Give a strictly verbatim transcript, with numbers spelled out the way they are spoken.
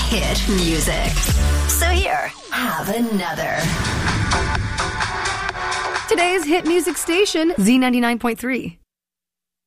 hit music. So here, have another. Today's hit music station, Z ninety-nine point three.